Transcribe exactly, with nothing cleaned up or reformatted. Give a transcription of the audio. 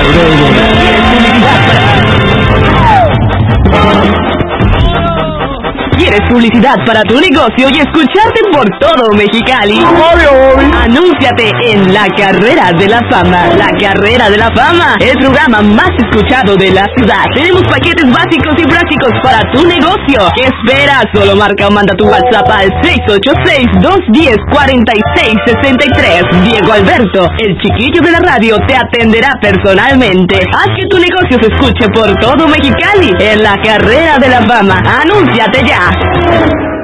¿Quieres publicidad para tu negocio y escucharte por todo Mexicali? Anúnciate en La Carrera de la Fama. La Carrera de la Fama, el programa más escuchado de la ciudad. Tenemos paquetes básicos y prácticos para tu negocio. ¿Qué esperas? Solo marca o manda tu WhatsApp al seis ocho seis, dos uno cero, cuatro seis seis tres. Diego Alberto, el chiquillo de la radio, te atenderá personalmente. Haz que tu negocio se escuche por todo Mexicali en La Carrera de la Fama. Anúnciate ya.